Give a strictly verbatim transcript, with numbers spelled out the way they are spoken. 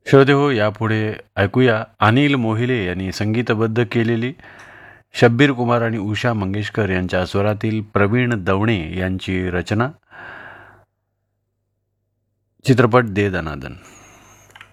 श्रोते हो, यापुढे ऐकूया अनिल मोहिले यांनी संगीतबद्ध केलेली शब्बीर कुमार आणि उषा मंगेशकर यांच्या स्वरातील प्रवीण दवणे यांची रचना, चित्रपट दे दनादन.